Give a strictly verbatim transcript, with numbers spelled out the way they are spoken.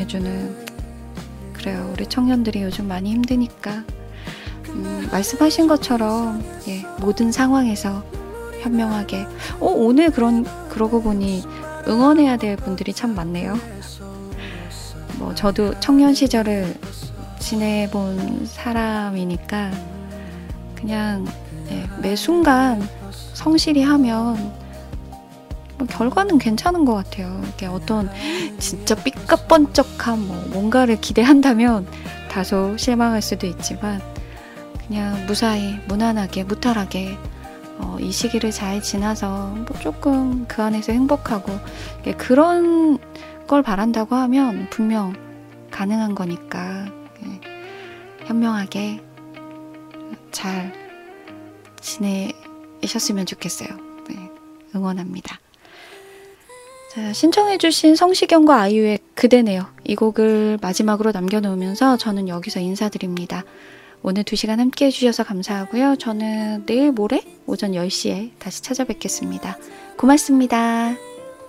전해주는, 그래요. 우리 청년들이 요즘 많이 힘드니까 음, 말씀하신 것처럼 예, 모든 상황에서 현명하게. 어, 오늘 그런 그러고 보니 응원해야 될 분들이 참 많네요. 뭐 저도 청년 시절을 지내본 사람이니까 그냥 예, 매 순간 성실히 하면 뭐 결과는 괜찮은 것 같아요. 이게 어떤 진짜 삐까뻔쩍한 뭐 뭔가를 기대한다면 다소 실망할 수도 있지만 그냥 무사히 무난하게 무탈하게 어, 이 시기를 잘 지나서 뭐 조금 그 안에서 행복하고 그런 걸 바란다고 하면 분명 가능한 거니까 예, 현명하게 잘 지내셨으면 좋겠어요. 네, 응원합니다. 자, 신청해주신 성시경과 아이유의 그대네요. 이 곡을 마지막으로 남겨놓으면서 저는 여기서 인사드립니다. 오늘 두 시간 함께 해주셔서 감사하고요. 저는 내일 모레 오전 열 시에 다시 찾아뵙겠습니다. 고맙습니다.